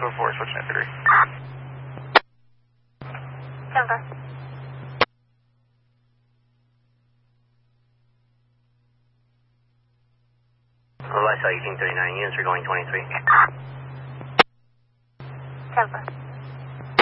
4, switching at 3. Denver. Well, I saw 1839 units are going 23. Denver.